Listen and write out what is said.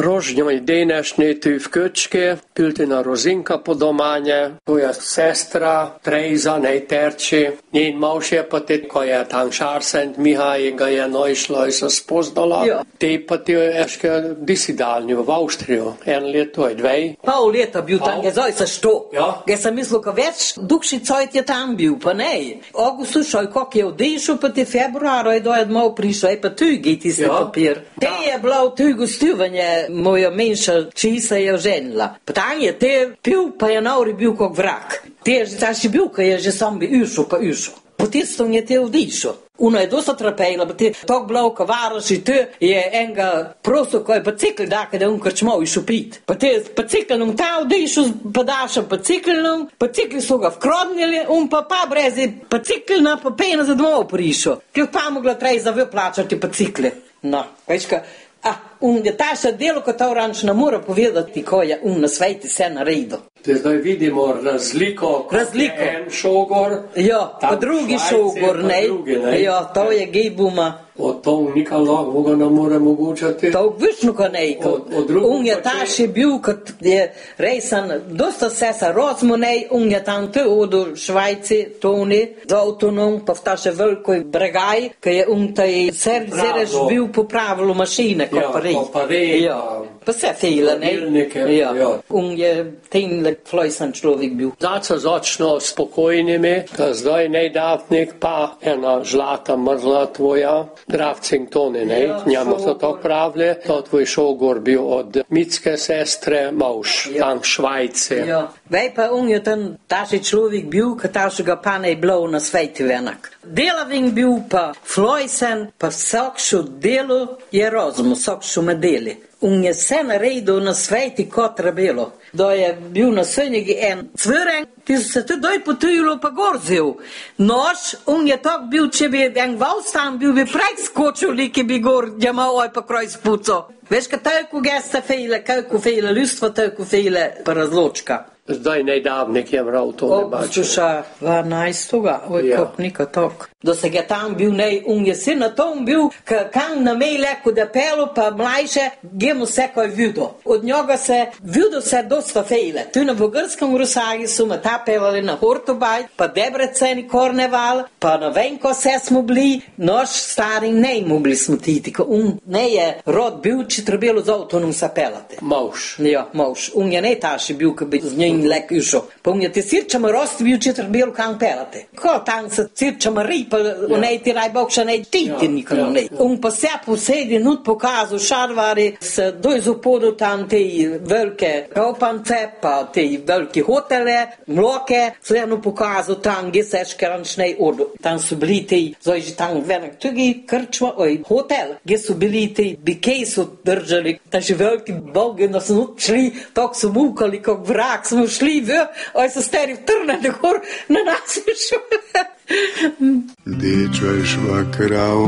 Rožnjoj dejnašnje tu v Köčke, Piltina Rozinka po domanje, to je sestra, Trejza, nejterči. Njen mož je pa te, ko je tam Šarsent Mihaj, ga je noišlo in se spoznala. Ja. Te pa ti je eške disidalni v Avstriju, 1 leto, 2. Pol leta bil tam, je zdaj se što. Ja. Ja sem mislil, ko več dugši cajt je tam bil, pa ne. Augustu šoj, kak je odešel, pa te februaro je dojed mal prišel, pa tu je tisti papir. Te je bilo tu gostivanje, moja menša čisa je oženila. Pa tam je te pil, pa je nauri bil kak vrak. Te je že taši bil, ko je že sam bi išel, pa išel. Po tistom je te odišel. Uno je dosta trapejla, pa te tok blavka varaš i te je enga prosto ko je bicikl da kada on krčmao išel pit. Pa te biciklom ta odišel, pa daša biciklom, bicikli su ga vkrodnili, on pa brezi biciklna pa pena za domov prišel. Kljub pa mogla trej za vyplačati bicikle. No, večka, on je taša delo, ko ta orančna mora povedati, ko je on na sveti se naredil. Te zdaj vidimo razliko. En šogor. Ja, pa drugi šogor, ne. Ja, to je gejbuma. Od tog nikalo ga ne more mogućati. To višno ko nej. On je taši bil, kot je rejsan, dosta sesa rozmo nej, on je tam te odo Švajci, Toni, z avtonom, pa v taše velikoj bregaj, ko je on taj sereš bil po pravilu mašine, ko pa rej. Ja. Pa se fejla, ne? Ja. On je tenle flojsan človek bil. Zaca začno spokojnimi, da zdaj nejdavnik pa ena žlata mrzla tvoja, Dravcing Toni, ne? Ja, njamo so to pravili, to tvoj šogor bil od mitske sestre, mož, tam Švajce. Ja. Vej pa on je ten taši človek bil, ka taši ga pa ne bilo na sveti venak. Delaving bil pa flojsan, pa vsakšu delu je rozum, vsakšu medeli. On je se naredil na sveti kot trebelo. Da je bil na sönjegi en cvreng, ki so se tudi potujilo pa gorzel. Nož, on je tak bil, če bi en vals tam bil, bi prej skočil, ki bi gor djamal oj pa kroj spuco. Veš, ka toliko gesta fejle, koliko fejle ljudstva, toliko fejle pa razločka. Zdaj nejdavnik je vral to ne bače. Obstuša 12. Oj, ja. Kop nika tok. Da se ga tam bil, nej, on je sin na tom bil, kam na mejle, kod je pelo, pa mlajše, gemu se koj vidio. Od njega se, vidio se dosta fejle. Tu na Vogarskom Rusagi su me ta pevali na Hortobaj, pa Debreceni Korneval, pa na Venko se smo bili, nož stari ne mogli smo titi, ko on ne je rod bil, če trebalo z avtonom se pelati. Mož. Ja, mož. On je ne taši bil, ko bi z njim lek išel. Pa on je te sirčama rosti bil, če trebalo kam pelati. Ko tam se sirčama ripa, nej ti raj bok še nej titi nikolo nej. On pa se posedi nud pokazu šarvari s dojzu podu tam te velike kopance, pa te velike hotele, mloke, se jedno pokazu tam, gdje se škerančnej odu. Tam su bili te, zojži tam venak tugi krčva, hotel, gdje su bili te bikej su držali, taši veliki bogi nas šli, tak su mukali, kak vrak smo šli v, so stari vtrne gor na nas išli. Dečva šva krav